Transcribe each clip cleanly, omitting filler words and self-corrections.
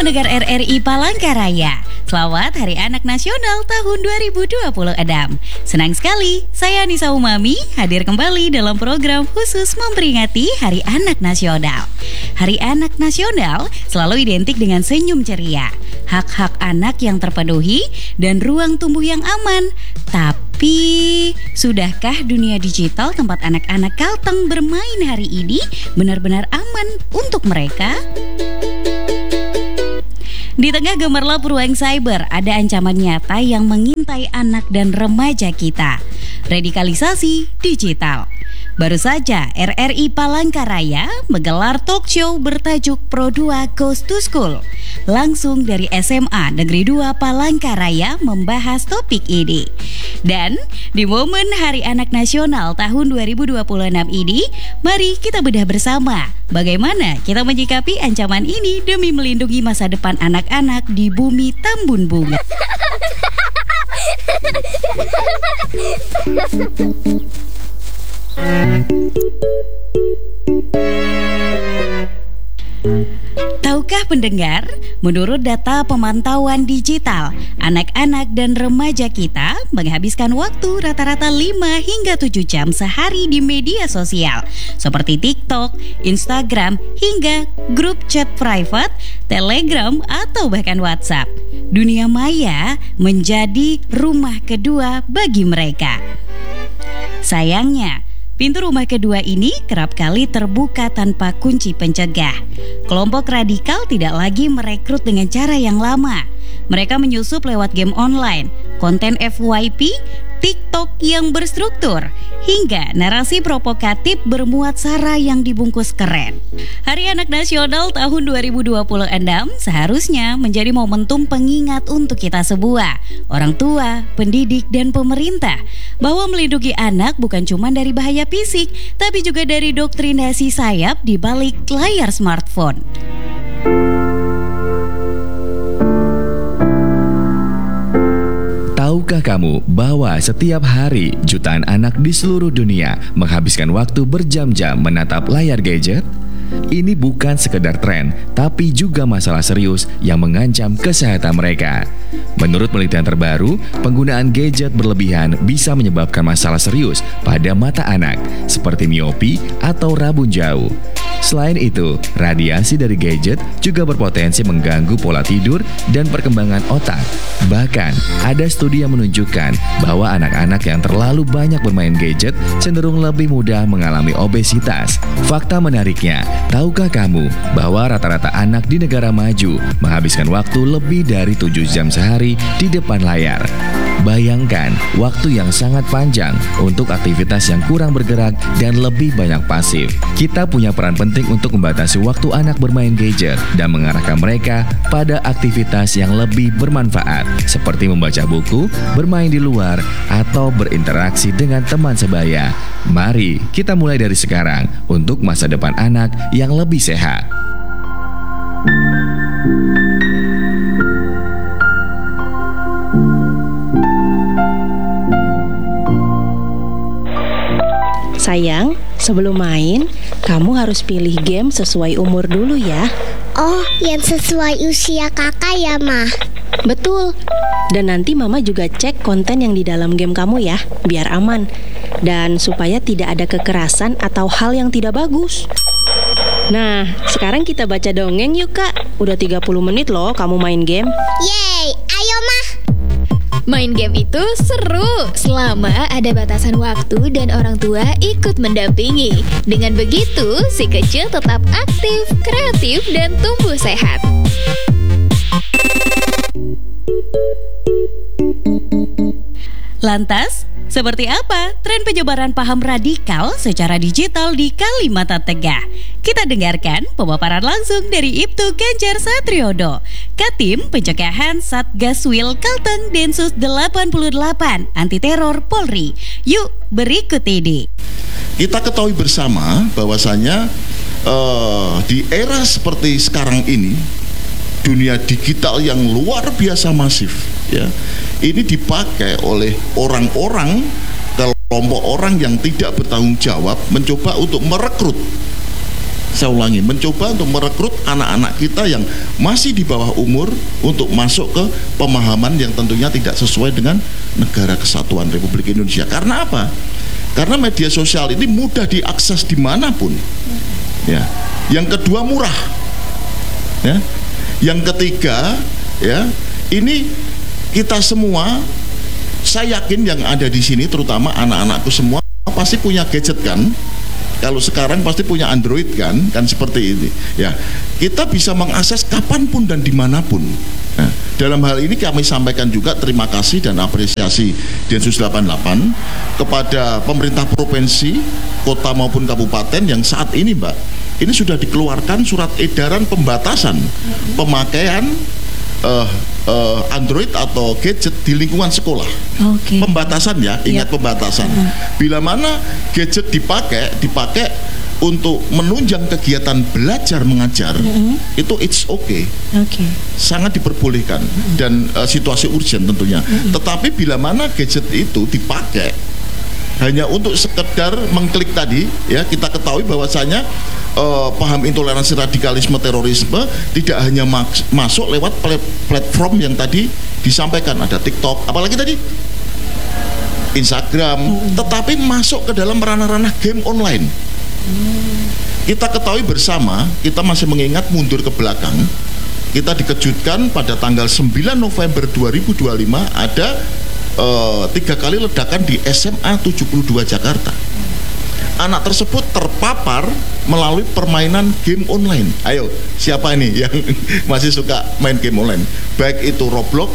pendengar RRI Palangkaraya. Selamat Hari Anak Nasional tahun 2026. Senang sekali, saya Nisa Umami hadir kembali dalam program khusus memperingati Hari Anak Nasional. Hari Anak Nasional selalu identik dengan senyum ceria, hak-hak anak yang terpenuhi, dan ruang tumbuh yang aman. Tapi, sudahkah dunia digital tempat anak-anak Kalteng bermain hari ini benar-benar aman untuk mereka? Di tengah gemerlap ruang cyber, ada ancaman nyata yang mengintai anak dan remaja kita. Radikalisasi digital. Baru saja RRI Palangkaraya menggelar talk show bertajuk Pro2 Goes to School. Langsung dari SMA Negeri 2 Palangkaraya membahas topik ini. Dan di momen Hari Anak Nasional tahun 2026 ini, mari kita bedah bersama bagaimana kita menyikapi ancaman ini demi melindungi masa depan anak-anak di bumi Tambun Bunga. Tahukah pendengar, menurut data pemantauan digital, anak-anak dan remaja kita menghabiskan waktu rata-rata 5 hingga 7 jam sehari di media sosial seperti TikTok, Instagram, hingga grup chat private, Telegram, atau bahkan WhatsApp. Dunia maya menjadi rumah kedua bagi mereka. Sayangnya, pintu rumah kedua ini kerap kali terbuka tanpa kunci pencegah. Kelompok radikal tidak lagi merekrut dengan cara yang lama. Mereka menyusup lewat game online, konten FYP, TikTok yang berstruktur, hingga narasi provokatif bermuat sara yang dibungkus keren. Hari Anak Nasional tahun 2026 seharusnya menjadi momentum pengingat untuk kita semua, orang tua, pendidik, dan pemerintah, bahwa melindungi anak bukan cuma dari bahaya fisik, tapi juga dari doktrinasi sayap di balik layar smartphone. Tahukah kamu bahwa setiap hari jutaan anak di seluruh dunia menghabiskan waktu berjam-jam menatap layar gadget? Ini bukan sekedar tren, tapi juga masalah serius yang mengancam kesehatan mereka. Menurut penelitian terbaru, penggunaan gadget berlebihan bisa menyebabkan masalah serius pada mata anak, seperti miopi atau rabun jauh. Selain itu, radiasi dari gadget juga berpotensi mengganggu pola tidur dan perkembangan otak. Bahkan, ada studi yang menunjukkan bahwa anak-anak yang terlalu banyak bermain gadget cenderung lebih mudah mengalami obesitas. Fakta menariknya, tahukah kamu bahwa rata-rata anak di negara maju menghabiskan waktu lebih dari 7 jam sehari di depan layar? Bayangkan waktu yang sangat panjang untuk aktivitas yang kurang bergerak dan lebih banyak pasif. Kita punya peran penting untuk membatasi waktu anak bermain gadget dan mengarahkan mereka pada aktivitas yang lebih bermanfaat, seperti membaca buku, bermain di luar, atau berinteraksi dengan teman sebaya. Mari kita mulai dari sekarang untuk masa depan anak yang lebih sehat. Sayang, sebelum main, kamu harus pilih game sesuai umur dulu ya. Oh, yang sesuai usia kakak ya, Ma? Betul. Dan nanti Mama juga cek konten yang di dalam game kamu ya, biar aman. Dan supaya tidak ada kekerasan atau hal yang tidak bagus. Nah, sekarang kita baca dongeng yuk, Kak. Udah 30 menit loh kamu main game. Yeay, ayo, Ma. Main game itu seru selama ada batasan waktu dan orang tua ikut mendampingi. Dengan begitu, si kecil tetap aktif, kreatif, dan tumbuh sehat. Lantas, seperti apa tren penyebaran paham radikal secara digital di Kalimantan Tengah? Kita dengarkan pemaparan langsung dari Ibtu Ganjar Satriodo, Katim Pencegahan Satgaswil Kalteng Densus 88 Anti Teror Polri. Yuk, berikut ini. Kita ketahui bersama bahwasanya di era seperti sekarang ini, dunia digital yang luar biasa masif, ya, ini dipakai oleh orang-orang, kelompok orang yang tidak bertanggung jawab, mencoba untuk merekrut Saya ulangi, mencoba untuk merekrut anak-anak kita yang masih di bawah umur untuk masuk ke pemahaman yang tentunya tidak sesuai dengan negara kesatuan Republik Indonesia. Karena apa? Karena media sosial ini mudah diakses dimanapun. Ya. Yang kedua, murah. Ya. Yang ketiga, ya, ini kita semua, saya yakin yang ada di sini, terutama anak-anakku semua, pasti punya gadget kan? Kalau sekarang pasti punya Android kan seperti ini. Ya, kita bisa mengakses kapanpun dan dimanapun. Nah, dalam hal ini kami sampaikan juga terima kasih dan apresiasi Densus 88 kepada pemerintah provinsi, kota maupun kabupaten yang saat ini, Mbak, ini sudah dikeluarkan surat edaran pembatasan pemakaian Android atau gadget di lingkungan sekolah. Pembatasan ya, ingat pembatasan. Bila mana gadget dipakai untuk menunjang kegiatan belajar mengajar, itu it's okay. Sangat diperbolehkan dan situasi urgent tentunya. Tetapi bila mana gadget itu dipakai hanya untuk sekedar mengklik tadi, ya, kita ketahui bahwasanya paham intoleransi, radikalisme, terorisme tidak hanya masuk lewat platform yang tadi disampaikan, ada TikTok, apalagi tadi Instagram, tetapi masuk ke dalam ranah-ranah game online. Kita ketahui bersama, kita masih mengingat mundur ke belakang, kita dikejutkan pada tanggal 9 November 2025 ada 3 kali ledakan di SMA 72 Jakarta. Anak tersebut terpapar melalui permainan game online. Ayo, siapa ini yang masih suka main game online? Baik itu Roblox,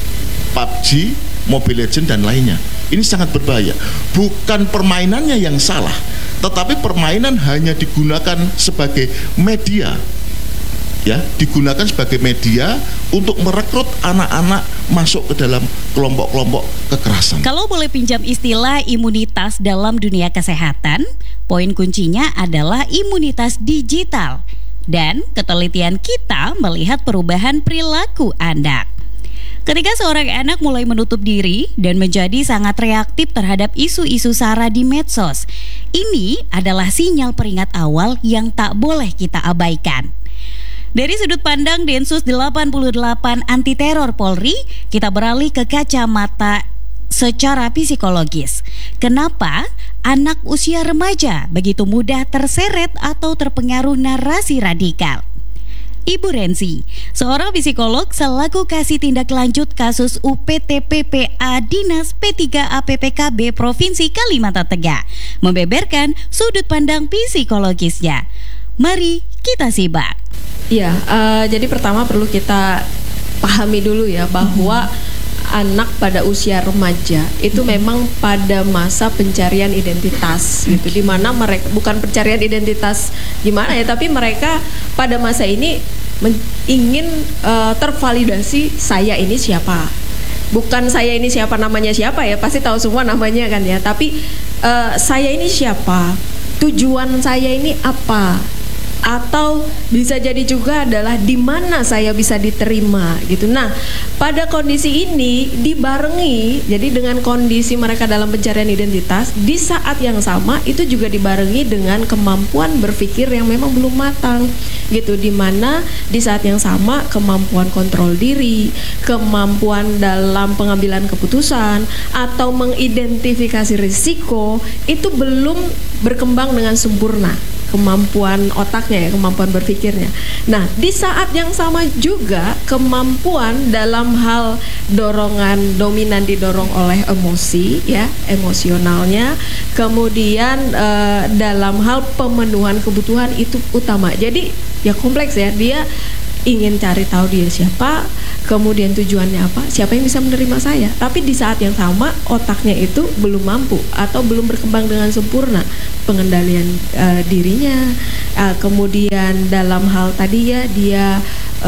PUBG, Mobile Legends dan lainnya. Ini sangat berbahaya. Bukan permainannya yang salah, tetapi permainan hanya digunakan sebagai media. Ya, digunakan sebagai media untuk merekrut anak-anak masuk ke dalam kelompok-kelompok kekerasan. Kalau boleh pinjam istilah imunitas dalam dunia kesehatan, poin kuncinya adalah imunitas digital dan ketelitian kita melihat perubahan perilaku anak. Ketika seorang anak mulai menutup diri dan menjadi sangat reaktif terhadap isu-isu sara di medsos, ini adalah sinyal peringat awal yang tak boleh kita abaikan. Dari sudut pandang Densus 88 Anti Teror Polri, kita beralih ke kacamata secara psikologis. Kenapa anak usia remaja begitu mudah terseret atau terpengaruh narasi radikal? Ibu Renzi, seorang psikolog selaku kasih tindak lanjut kasus UPTPPA Dinas P3A PPKB Provinsi Kalimantan Tengah, membeberkan sudut pandang psikologisnya. Mari kita simak. Ya, jadi pertama perlu kita pahami dulu ya bahwa anak pada usia remaja itu memang pada masa pencarian identitas gitu, di mana mereka bukan pencarian identitas gimana ya, tapi mereka pada masa ini ingin tervalidasi, saya ini siapa. Bukan saya ini siapa, namanya siapa ya, pasti tahu semua namanya kan ya, tapi saya ini siapa, tujuan saya ini apa, atau bisa jadi juga adalah di mana saya bisa diterima gitu. Nah, pada kondisi ini dibarengi, jadi dengan kondisi mereka dalam pencarian identitas, di saat yang sama itu juga dibarengi dengan kemampuan berpikir yang memang belum matang gitu, di mana di saat yang sama kemampuan kontrol diri, kemampuan dalam pengambilan keputusan atau mengidentifikasi risiko itu belum berkembang dengan sempurna, kemampuan otaknya ya, kemampuan berpikirnya. Nah, di saat yang sama juga kemampuan dalam hal dorongan dominan didorong oleh emosi ya, emosionalnya, kemudian dalam hal pemenuhan kebutuhan itu utama. Jadi ya kompleks ya, dia ingin cari tahu dia siapa, kemudian tujuannya apa, siapa yang bisa menerima saya. Tapi di saat yang sama otaknya itu belum mampu atau belum berkembang dengan sempurna pengendalian dirinya, kemudian dalam hal tadi ya dia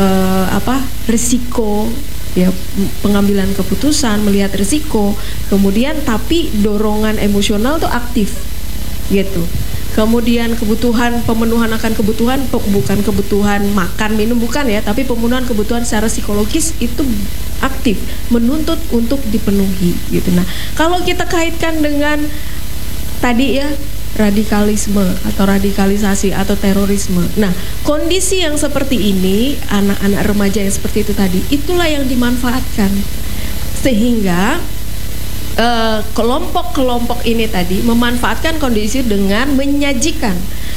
risiko ya, pengambilan keputusan, melihat risiko, kemudian tapi dorongan emosional tuh aktif gitu. Kemudian kebutuhan, pemenuhan akan kebutuhan, bukan kebutuhan makan minum bukan ya, tapi pemenuhan kebutuhan secara psikologis itu aktif, menuntut untuk dipenuhi gitu. Nah, kalau kita kaitkan dengan tadi ya radikalisme atau radikalisasi atau terorisme. Nah, kondisi yang seperti ini, anak-anak remaja yang seperti itu tadi, itulah yang dimanfaatkan sehingga kelompok-kelompok ini tadi memanfaatkan kondisi dengan menyajikan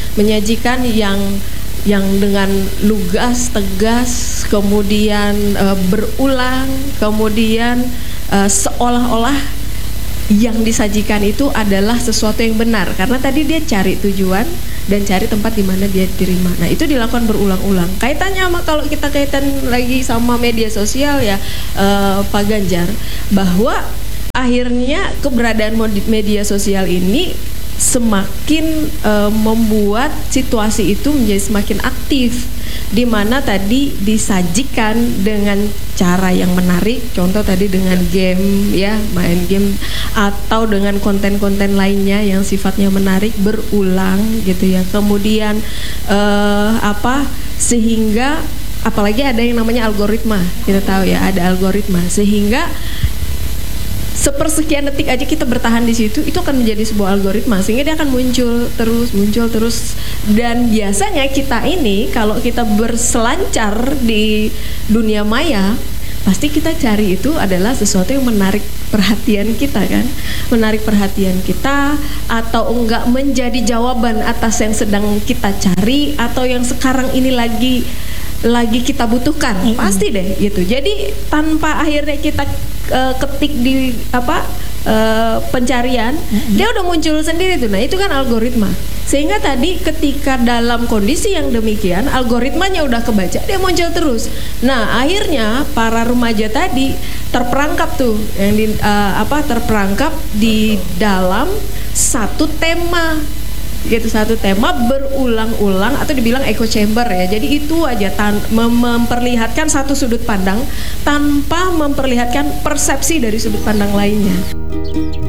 yang dengan lugas, tegas, kemudian berulang, kemudian seolah-olah yang disajikan itu adalah sesuatu yang benar karena tadi dia cari tujuan dan cari tempat di mana dia diterima. Nah, itu dilakukan berulang-ulang. Kaitannya sama kalau kita kaitan lagi sama media sosial ya, Pak Ganjar, bahwa akhirnya keberadaan media sosial ini semakin membuat situasi itu menjadi semakin aktif, di mana tadi disajikan dengan cara yang menarik, contoh tadi dengan game ya, main game atau dengan konten-konten lainnya yang sifatnya menarik berulang gitu ya. Kemudian sehingga apalagi ada yang namanya algoritma, kita tahu ya ada algoritma, sehingga sepersekian detik aja kita bertahan di situ, itu akan menjadi sebuah algoritma sehingga dia akan muncul terus dan biasanya kita ini kalau kita berselancar di dunia maya pasti kita cari itu adalah sesuatu yang menarik perhatian kita kan, menarik perhatian kita atau enggak menjadi jawaban atas yang sedang kita cari atau yang sekarang ini lagi kita butuhkan, pasti deh gitu. Jadi tanpa akhirnya kita ketik di pencarian, dia udah muncul sendiri tuh. Nah, itu kan algoritma. Sehingga tadi ketika dalam kondisi yang demikian, algoritmanya udah kebaca, dia muncul terus. Nah, akhirnya para remaja tadi terperangkap tuh, yang terperangkap di dalam satu tema. Gitu, satu tema berulang-ulang atau dibilang echo chamber ya. Jadi itu aja memperlihatkan satu sudut pandang tanpa memperlihatkan persepsi dari sudut pandang lainnya.